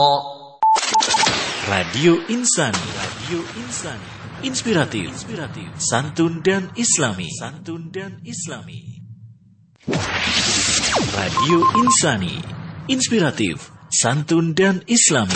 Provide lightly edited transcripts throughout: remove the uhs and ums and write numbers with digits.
Radio Insani, inspiratif, santun dan islami. Radio Insani, inspiratif, santun dan islami.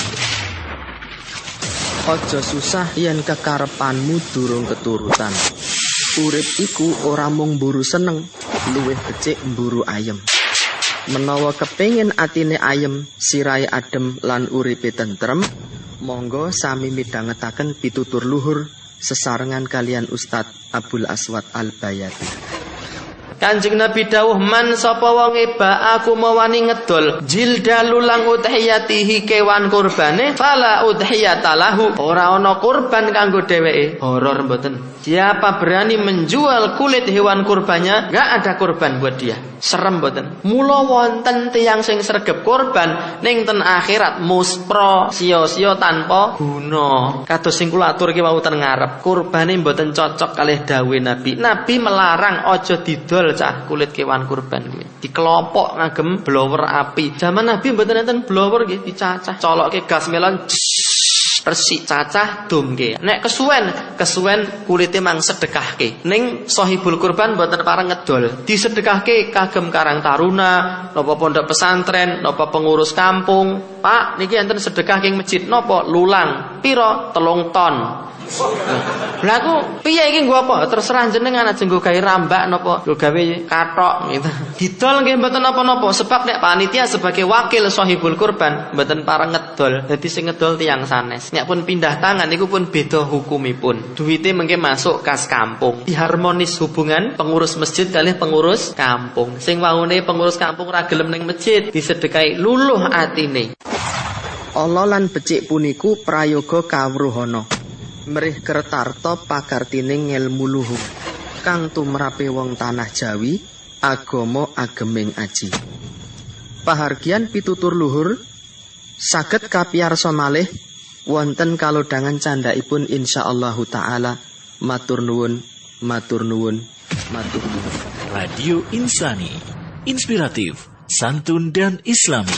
Aja susah yen kekarepanmu durung keturutan. Urip iku ora mung mburu seneng, luwih becik mburu ayem. Menawa kepengin atine ayem, sirahe adem lan uripe tentrem, monggo sami midhangetaken pitutur luhur sesarengan kalian Ustadz Abdul Aswad Al-Bayati. Kanjeng Nabi dawuh, man sapa wonge ba aku mawani ngedol jilda lulang udhiyatihi kewan kurbane fala udhiyatalahu, ora ana kurban kanggo dheweke. Horor mboten. Siapa berani menjual kulit hewan kurbannya, enggak ada kurban buat dia. Serem mboten. Mula wonten tiyang sing sregep kurban ning ten akhirat muspro sia-sia tanpa guna. Kados sing kula aturke wau ten ngarep, kurbane mboten cocok kalih dawuh Nabi. Nabi melarang aja didol cah kulit kewan kurban kuwi. Dikelompok ngagem blower api. Zaman Nabi mboten enten blower nggih, dicacah. Colokke gas melon resik cacah domke. Nek kesuwen kulite mang sedekahke. Ning sahibul kurban mboten pareng ngedol. Disedekahke kagem Karang Taruna, napa pondok pesantren, napa pengurus kampung. Pak, niki enten sedekah king masjid napa lulang. Pira? 3 ton. Lah aku piye iki nggo apa? Terserah jenengan, aja nggo gawe rambak napa nggo gawe kathok gitu. Didol nggih mboten napa-napa sebab nek panitia sebagai wakil sahibul kurban mboten pareng ngedol. Dadi sing ngedol tiyang sanes. Nek pun pindah tangan niku pun beda hukumipun. Duwite mengke masuk kas kampung. Diharmonis hubungan pengurus masjid kalih pengurus kampung. Sing waune pengurus kampung ra gelem ning masjid disedekahi luluh atine. Allah lan becik puniku prayoga kawruhana. Mrih kertarta pakartining ngelmu luhur kang tumrape wong tanah Jawi, agama ageming aji. Pahargian pitutur luhur saged kapiyarsa malih wonten kalodhangan candhaipun insyaallah taala. Matur nuwun. Radio Insani, inspiratif, santun dan islami.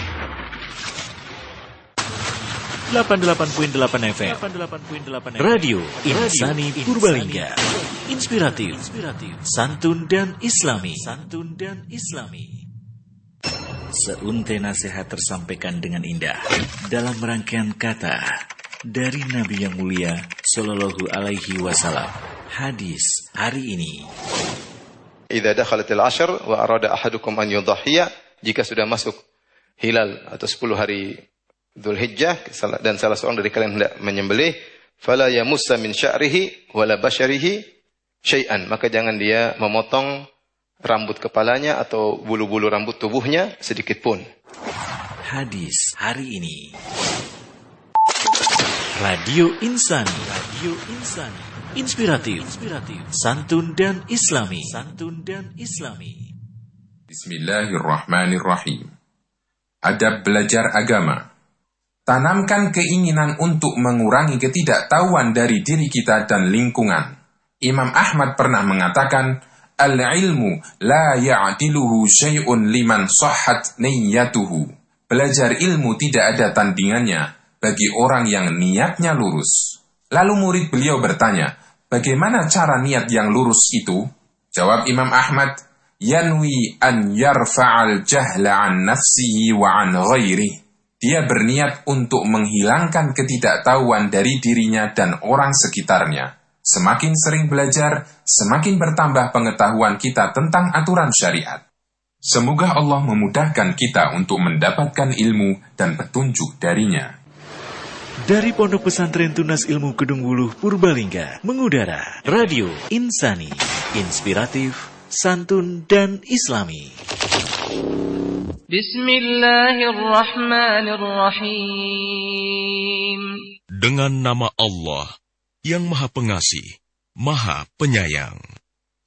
88.8 FM Radio Insani Purbalingga. Inspiratif, santun dan islami. Seuntai nasihat tersampaikan dengan indah dalam rangkaian kata dari Nabi yang mulia Sallallahu Alaihi Wasallam. Hadis hari ini. Idza dakhalatil 'ashr wa arada ahadukum an yudhhiya, jika sudah masuk hilal atau 10 hari Dzulhijjah dan salah seorang dari kalian hendak menyembelih, fala yamussa min sya'rihi wala basyarihi syai'an, maka jangan dia memotong rambut kepalanya atau bulu-bulu rambut tubuhnya sedikit pun. Hadis hari ini. Radio Insani, inspiratif, santun dan islami. Bismillahirrahmanirrahim. Adab belajar agama. Tanamkan keinginan untuk mengurangi ketidaktahuan dari diri kita dan lingkungan. Imam Ahmad pernah mengatakan, al-ilmu la ya'diluhu syai'un liman sahhat niyyatuhu. Belajar ilmu tidak ada tandingannya bagi orang yang niatnya lurus. Lalu murid beliau bertanya, bagaimana cara niat yang lurus itu? Jawab Imam Ahmad, yanwi an yarfa'al jahla an nafsihi wa an ghairihi. Dia berniat untuk menghilangkan ketidaktahuan dari dirinya dan orang sekitarnya. Semakin sering belajar, semakin bertambah pengetahuan kita tentang aturan syariat. Semoga Allah memudahkan kita untuk mendapatkan ilmu dan petunjuk darinya. Dari Pondok Pesantren Tunas Ilmu Kedung Wuluh Purbalingga, mengudara Radio Insani, inspiratif, santun dan islami. Bismillahirrahmanirrahim. Dengan nama Allah yang Maha Pengasih, Maha Penyayang.